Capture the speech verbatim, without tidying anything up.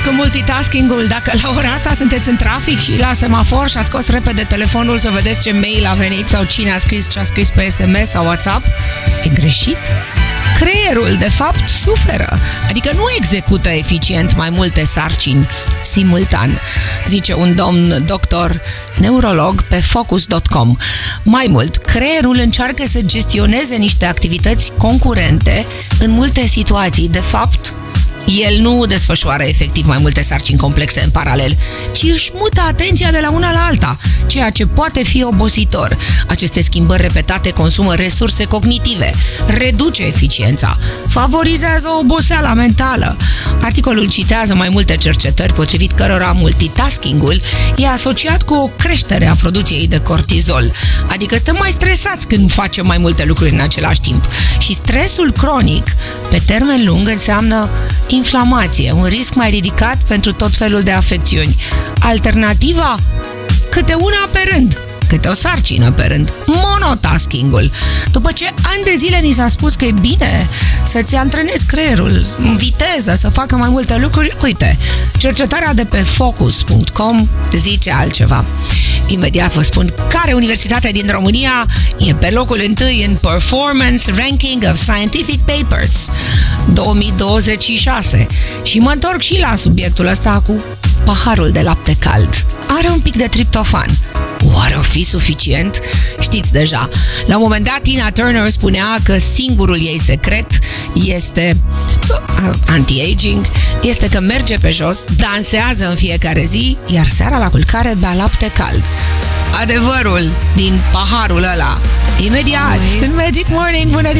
cu multitasking-ul. Dacă la ora asta sunteți în trafic și la semafor și ați scos repede telefonul să vedeți ce mail a venit sau cine a scris ce a scris pe S M S sau WhatsApp, e greșit. Creierul, de fapt, suferă, adică nu execută eficient mai multe sarcini simultan, zice un domn doctor neurolog pe focus punct com. Mai mult, creierul încearcă să gestioneze niște activități concurente în multe situații. De fapt, el nu desfășoară efectiv mai multe sarcini complexe în paralel, ci își mută atenția de la una la alta, ceea ce poate fi obositor. Aceste schimbări repetate consumă resurse cognitive, reduce eficiența, favorizează oboseala mentală. Articolul citează mai multe cercetări potrivit cărora multitasking-ul e asociat cu o creștere a producției de cortizol, adică stăm mai stresați când facem mai multe lucruri în același timp. Și stresul cronic, pe termen lung, înseamnă inflamație, un risc mai ridicat pentru tot felul de afecțiuni. Alternativa? Câte una pe rând, câte o sarcină pe rând, monotasking-ul. După ce ani de zile ni s-a spus că e bine să-ți antrenezi creierul în viteză, să facă mai multe lucruri, uite, cercetarea de pe focus punct com zice altceva. Imediat vă spun care universitate din România e pe locul întâi în Performance Ranking of Scientific Papers două mii douăzeci și șase. Și mă întorc și la subiectul ăsta cu paharul de lapte cald. Are un pic de triptofan. Oare o fi suficient? Știți deja. La un moment dat, Tina Turner spunea că singurul ei secret este anti-aging, este că merge pe jos, dansează în fiecare zi, iar seara la culcare bea lapte cald. Adevărul din paharul ăla. Imediat, în Magic Morning. Bună